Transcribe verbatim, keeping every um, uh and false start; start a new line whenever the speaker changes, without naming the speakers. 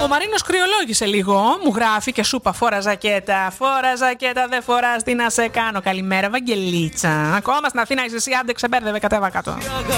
Μαρίνος κρυολόγησε λίγο. Μου γράφει και σου είπα φόρα ζακέτα. Φόρα ζακέτα, δεν φοράς, τι να σε κάνω. Καλημέρα, Βαγγελίτσα. Ακόμα στην Αθήνα είσαι εσύ, άντε ξεμπέρδευε, κατέβα κάτω.